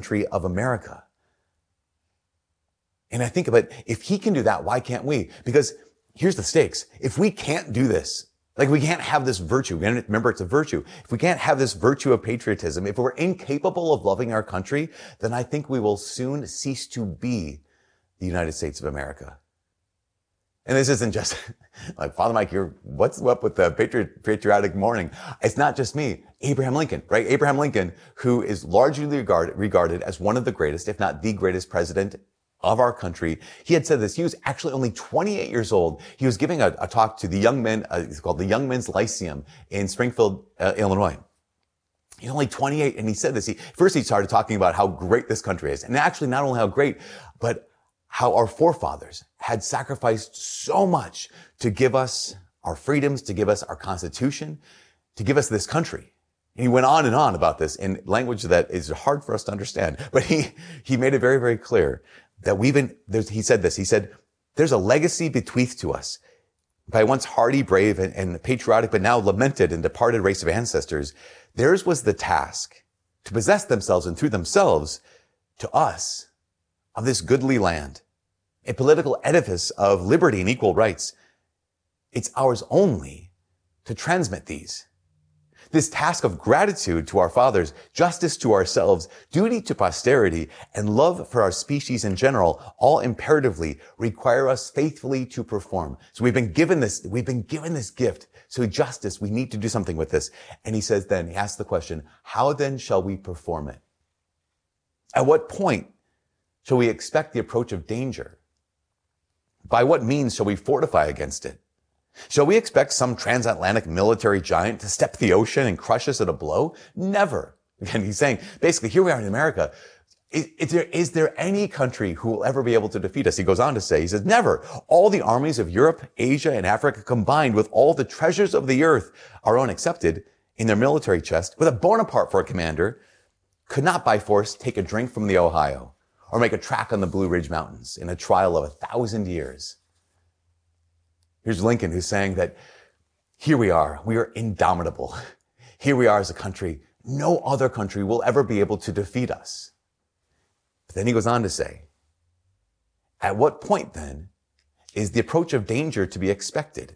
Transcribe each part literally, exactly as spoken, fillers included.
country of America. And I think about, if he can do that, why can't we? Because here's the stakes. If we can't do this, like we can't have this virtue, remember it's a virtue. If we can't have this virtue of patriotism, if we're incapable of loving our country, then I think we will soon cease to be the United States of America. And this isn't just like, Father Mike, you're, what's up with the patriot, patriotic mourning? It's not just me. Abraham Lincoln, right? Abraham Lincoln, who is largely regarded, regarded as one of the greatest, if not the greatest president of our country. He had said this. He was actually only twenty-eight years old. He was giving a, a talk to the young men, uh, it's called the Young Men's Lyceum in Springfield, uh, Illinois. He's only twenty-eight, and he said this. He, first he started talking about how great this country is. And actually not only how great, but how our forefathers had sacrificed so much to give us our freedoms, to give us our Constitution, to give us this country. And he went on and on about this in language that is hard for us to understand. But he, he made it very, very clear that we've been, he said this, he said, there's a legacy bequeathed to us by a once hardy, brave, and, and patriotic, but now lamented and departed race of ancestors. Theirs was the task to possess themselves and through themselves to us of this goodly land, a political edifice of liberty and equal rights. It's ours only to transmit these. This task of gratitude to our fathers, justice to ourselves, duty to posterity, and love for our species in general, all imperatively require us faithfully to perform. So we've been given this, we've been given this gift. So justice, we need to do something with this. And he says then, he asks the question, how then shall we perform it? At what point shall we expect the approach of danger? By what means shall we fortify against it? Shall we expect some transatlantic military giant to step the ocean and crush us at a blow? Never. Again, he's saying, basically, here we are in America. Is, is, there, is there any country who will ever be able to defeat us? He goes on to say, he says, never. All the armies of Europe, Asia, and Africa combined with all the treasures of the earth, our own accepted, in their military chest, with a Bonaparte for a commander, could not by force take a drink from the Ohio or make a track on the Blue Ridge Mountains in a trial of a thousand years. Here's Lincoln, who's saying that here we are. We are indomitable. Here we are as a country. No other country will ever be able to defeat us. But then he goes on to say, at what point then is the approach of danger to be expected?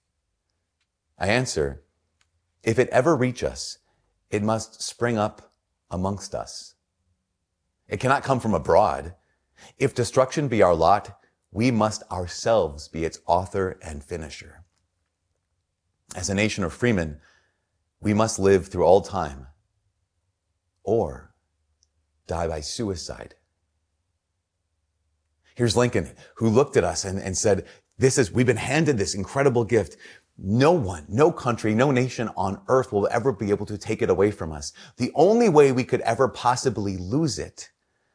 I answer, if it ever reach us, it must spring up amongst us. It cannot come from abroad. If destruction be our lot, we must ourselves be its author and finisher. As a nation of freemen, we must live through all time or die by suicide. Here's Lincoln, who looked at us and, and said, this is, we've been handed this incredible gift. No one, no country, no nation on earth will ever be able to take it away from us. The only way we could ever possibly lose it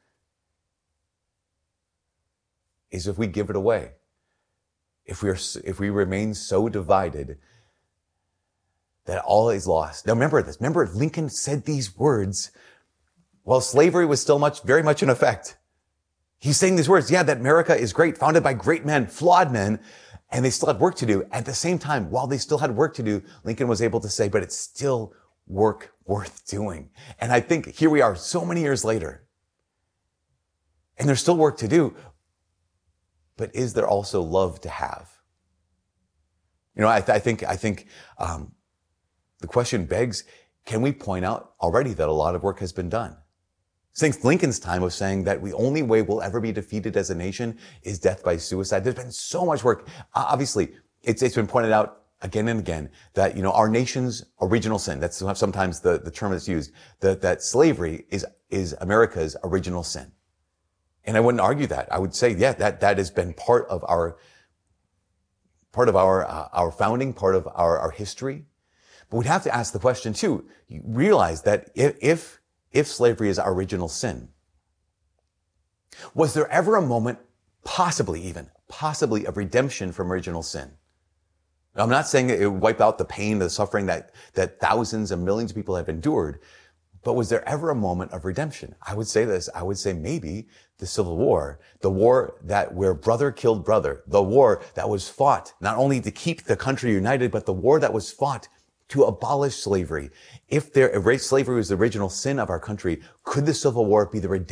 is if we give it away. If we are, if we remain so divided that all is lost. Now remember this. Remember Lincoln said these words while slavery was still much, very much in effect. He's saying these words, yeah, that America is great, founded by great men, flawed men, and they still had work to do. At the same time, while they still had work to do, Lincoln was able to say, but it's still work worth doing. And I think here we are so many years later, and there's still work to do. But is there also love to have? You know, I, th- I think, I think, um, the question begs, can we point out already that a lot of work has been done? Since Lincoln's time of saying that the only way we'll ever be defeated as a nation is death by suicide. There's been so much work. Uh, obviously, it's, it's been pointed out again and again that, you know, our nation's original sin, that's sometimes the, the term that's used, that, that slavery is, is America's original sin. And I wouldn't argue that. I would say, yeah, that, that has been part of our, part of our, uh, our founding, part of our, our history. But we'd have to ask the question too. You realize that if, if, if slavery is our original sin, was there ever a moment, possibly even, possibly of redemption from original sin? Now, I'm not saying it would wipe out the pain, the suffering that, that thousands and millions of people have endured. But was there ever a moment of redemption? I would say this. I would say maybe the Civil War, the war that where brother killed brother, the war that was fought not only to keep the country united, but the war that was fought to abolish slavery. If there, if slavery was the original sin of our country, could the Civil War be the redemption?